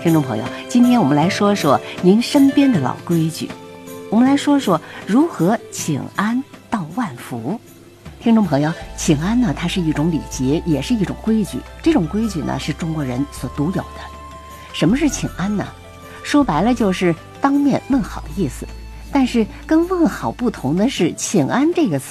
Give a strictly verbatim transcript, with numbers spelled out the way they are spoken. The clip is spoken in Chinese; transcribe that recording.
听众朋友，今天我们来说说您身边的老规矩，我们来说说如何请安道万福。听众朋友，请安呢，它是一种礼节，也是一种规矩。这种规矩呢，是中国人所独有的。什么是请安呢？说白了就是当面问好的意思。但是跟问好不同的是，请安这个词